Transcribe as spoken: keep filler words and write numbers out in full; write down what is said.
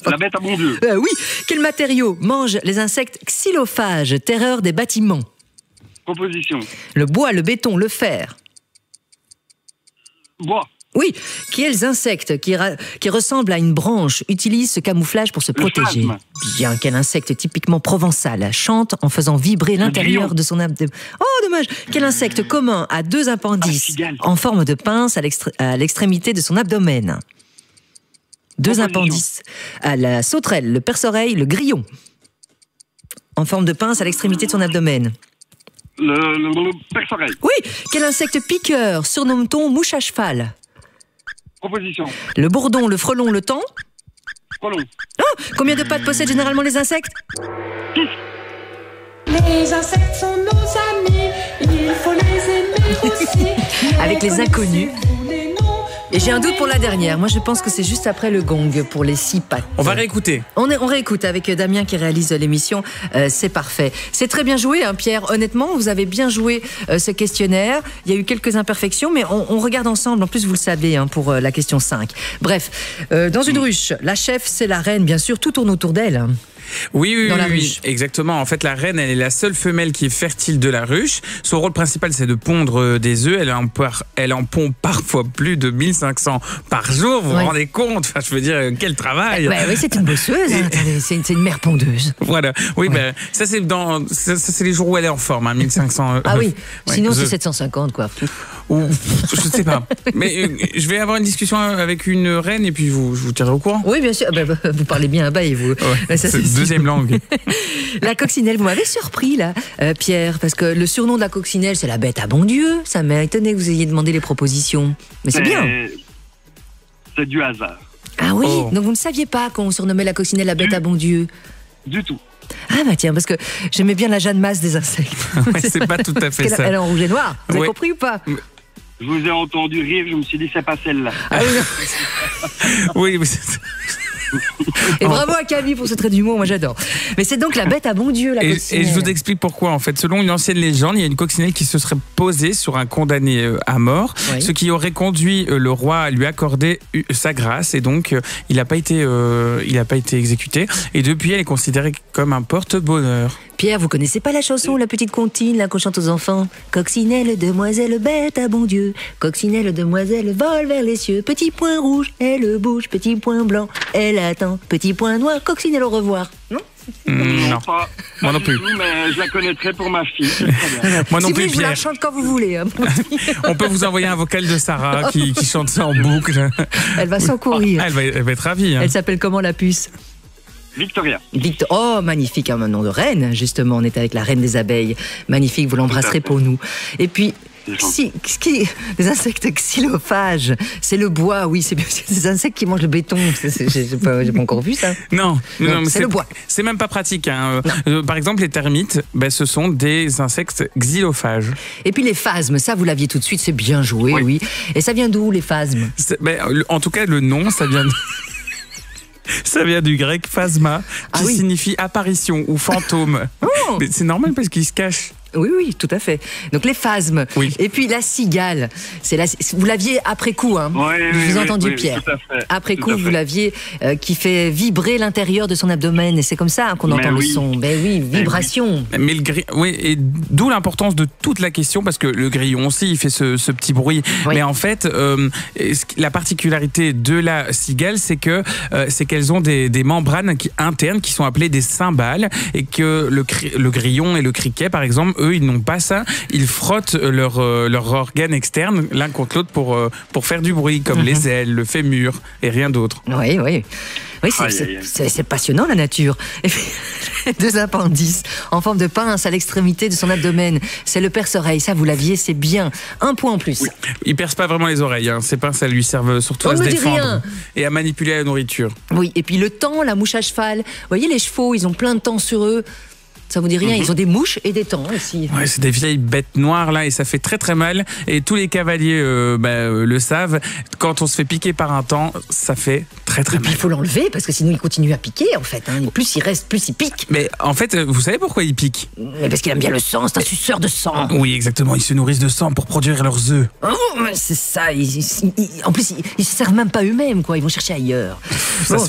La bête à bon Dieu. Euh, oui. Quel matériau mangent les insectes xylophages, terreur des bâtiments? Proposition. Le bois, le béton, le fer. Bois. Oui. Quels insectes qui, qui ressemblent à une branche utilisent ce camouflage pour se Le protéger? phasme. Bien. Quel insecte typiquement provençal chante en faisant vibrer l'intérieur grillon. de son abdomen? Oh, dommage. Quel insecte commun a deux Ah, appendices cigale. en forme de pince à l'extré- à l'extrémité de son abdomen? Deux Proposition. appendices. À la sauterelle, le perce-oreille, le grillon. En forme de pince à l'extrémité de son abdomen. Le, le, le perce-oreille. Oui. Quel insecte piqueur surnomme-t-on mouche à cheval? Proposition. Le bourdon, le frelon, le thon. Frelon. Oh, combien de pattes possèdent généralement les insectes? Les insectes sont nos amis, il faut les aimer aussi. Avec les inconnus. Les noms, Et j'ai un doute pour la dernière. Moi, je pense que c'est juste après le gong pour les six pattes. On va réécouter. On, est, on réécoute avec Damien qui réalise l'émission. Euh, c'est parfait. C'est très bien joué, hein, Pierre. Honnêtement, vous avez bien joué euh, ce questionnaire. Il y a eu quelques imperfections, mais on, on regarde ensemble. En plus, vous le savez, hein, pour euh, la question cinq. Bref, euh, dans une ruche, la chef, c'est la reine, bien sûr. Tout tourne autour d'elle. Oui, oui, Dans oui, la oui, ruche. exactement. En fait, la reine, elle est la seule femelle qui est fertile de la ruche. Son rôle principal, c'est de pondre euh, des œufs. Elle en, par- elle en pond parfois plus de mille cinq cents par jour. Vous vous Ouais. rendez compte? Enfin, je veux dire, euh, quel travail. Ouais, ouais, c'est une bosseuse. Hein, attendez, c'est, une, c'est une mère pondeuse. Voilà. Oui, Ouais. ben, ça, c'est dans, ça, ça, c'est les jours où elle est en forme, hein, mille cinq cents. euh, Ah oui. ouais, Sinon, c'est œufs. sept cent cinquante, quoi. Ou, je sais pas. Mais euh, je vais avoir une discussion avec une reine et puis vous, je vous tiendrai au courant. Oui, bien sûr. Ah bah, vous parlez bien à bail, vous. Ouais, Bah, ça, c'est c'est sûr. deuxième langue. La coccinelle, vous m'avez surpris là, euh, Pierre, parce que le surnom de la coccinelle, c'est la bête à bon Dieu. Ça m'a étonné que vous ayez demandé les propositions. Mais c'est bien. C'est du hasard. Ah oui, Oh. donc vous ne saviez pas qu'on surnommait la coccinelle la bête à bon Dieu. Du tout. Ah bah tiens, parce que j'aimais bien la Jeanne Masse des insectes. Ouais, c'est pas tout à Parce fait qu'elle- ça. Elle est en rouge et noir. Vous avez Ouais. compris ou pas? Je vous ai entendu rire, je me suis dit, c'est pas celle-là. Ah oui, non. Oui, mais c'est- Et bravo à Camille pour ce trait d'humour, moi j'adore. Mais c'est donc la bête à bon Dieu, la Et, coccinelle. et je vous explique pourquoi. En fait, selon une ancienne légende, il y a une coccinelle qui se serait posée sur un condamné euh, à mort, Oui. ce qui aurait conduit euh, le roi à lui accorder euh, sa grâce, et donc euh, il n'a pas été, euh, il n'a pas été exécuté. Et depuis, elle est considérée comme un porte-bonheur. Pierre, vous connaissez pas la chanson, la petite comptine, là, qu'on chante aux enfants? Coccinelle, demoiselle, bête à bon Dieu. Coccinelle, demoiselle, vole vers les cieux. Petit point rouge, elle bouge. Petit point blanc, elle attend. Petit point noir, coccinelle, au revoir. Non? Mm, non, Pas, Moi pas non du plus. tout, mais je la connaîtrai pour ma fille. C'est très bien. moi non Si vous plus, voulez, je vous la Pierre. chante quand vous voulez. hein. On peut vous envoyer un vocal de Sarah qui, qui chante ça en boucle. Elle va s'encourir. Ah, elle, va, elle va être ravie. Hein. Elle s'appelle comment, la puce? Victoria. Victor. Oh, magnifique, un nom de reine, justement. On est avec la reine des abeilles. Magnifique, vous l'embrasserez Tout à fait. pour nous. Et puis, C'est gentil. si, ce qui, les insectes xylophages, c'est le bois, oui, c'est bien c'est des insectes qui mangent le béton. C'est- c'est- J'ai j'ai pas, j'ai pas encore vu ça. Non, Non, non, mais c'est le bois. C'est même pas pratique. Hein. Euh, par exemple, les termites, ben, ce sont des insectes xylophages. Et puis les phasmes, ça vous l'aviez tout de suite, c'est bien joué, oui. Oui. Et ça vient d'où les phasmes? C'est- ben, le- en tout cas, le nom, ça vient. de- Ça vient du grec phasma, qui Ah oui. signifie apparition ou fantôme. Oh. Mais c'est normal parce qu'il se cache. Oui, oui, tout à fait. Donc les phasmes. Oui. Et puis la cigale, c'est la, vous l'aviez après coup, hein. Oui, Je oui, vous ai oui, entendu, oui, Pierre. tout à fait, Après tout coup, à vous fait. l'aviez euh, qui fait vibrer l'intérieur de son abdomen. Et c'est comme ça hein, qu'on Mais entend oui. le son. Ben oui, vibration. Mais le gri- oui, et d'où l'importance de toute la question, parce que le grillon aussi, il fait ce, ce petit bruit. Oui. Mais en fait, euh, ce qui- la particularité de la cigale, c'est que euh, c'est qu'elles ont des, des membranes qui, internes qui sont appelées des cymbales, et que le, cri- le grillon et le criquet, par exemple, eux, ils n'ont pas ça. Ils frottent leur, euh, leur organe externe l'un contre l'autre pour, euh, pour faire du bruit, comme Mhm. les ailes, le fémur et rien d'autre. Oui, oui. Oui, c'est, Aïe, c'est, aïe, aïe. c'est- c'est passionnant la nature. Et puis, deux appendices en forme de pince à l'extrémité de son abdomen. C'est le perce-oreille. Ça, vous l'aviez, c'est bien. Un point en plus. Ils percent pas vraiment les oreilles, hein. Ces pinces, elles lui servent surtout On à se me dit défendre rien. et à manipuler la nourriture. Oui, et puis le temps, la mouche à cheval. Vous voyez, les chevaux, ils ont plein de temps sur eux. Ça vous dit rien? Ils ont des mouches et des temps aussi. Ouais, c'est des vieilles bêtes noires là et ça fait très très mal. Et tous les cavaliers euh, bah, euh, le savent. Quand on se fait piquer par un temps, ça fait très très Et puis mal. il faut l'enlever parce que sinon il continue à piquer en fait. Hein. Et plus il reste, plus il pique. Mais en fait, euh, vous savez pourquoi ils piquent? Mais parce qu'il aime bien le sang, c'est un suceur de sang. Oui, exactement. Ils se nourrissent de sang pour produire leurs œufs. Oh, mais c'est ça. Ils- ils- ils- en plus, ils, ils se servent même pas eux-mêmes, quoi. Ils vont chercher ailleurs. Ça Bon, se